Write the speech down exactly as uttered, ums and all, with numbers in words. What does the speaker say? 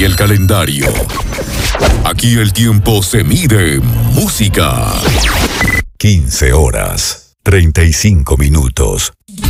y el calendario. Aquí el tiempo se mide en música. quince horas, treinta y cinco minutos.